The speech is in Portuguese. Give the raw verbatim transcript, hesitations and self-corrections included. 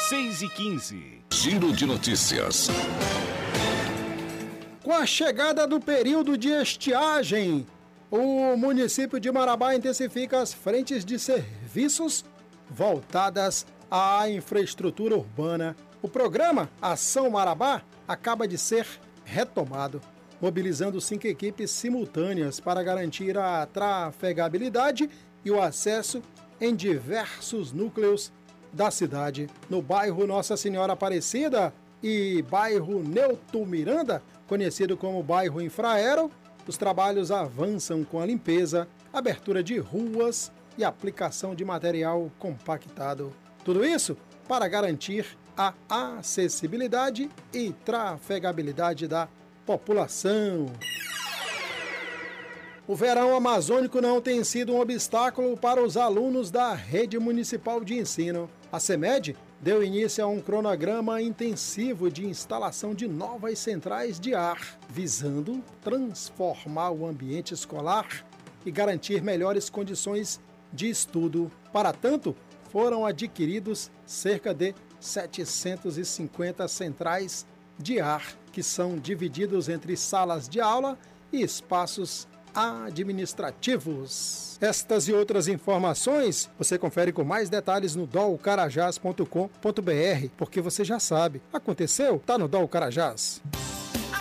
seis e quinze. Giro de notícias. Com a chegada do período de estiagem, o município de Marabá intensifica as frentes de serviços voltadas à infraestrutura urbana. O programa Ação Marabá acaba de ser retomado, mobilizando cinco equipes simultâneas para garantir a trafegabilidade e o acesso em diversos núcleos da cidade. No bairro Nossa Senhora Aparecida e bairro Neuto Miranda, conhecido como bairro Infraero, os trabalhos avançam com a limpeza, abertura de ruas e aplicação de material compactado. Tudo isso para garantir a acessibilidade e trafegabilidade da população. O verão amazônico não tem sido um obstáculo para os alunos da Rede Municipal de Ensino. A CEMED deu início a um cronograma intensivo de instalação de novas centrais de ar, visando transformar o ambiente escolar e garantir melhores condições de estudo. Para tanto, foram adquiridos cerca de setecentas e cinquenta centrais de ar, que são divididos entre salas de aula e espaços administrativos. Estas e outras informações você confere com mais detalhes no dol carajás ponto com ponto br, porque você já sabe, aconteceu, tá no Dol Carajás.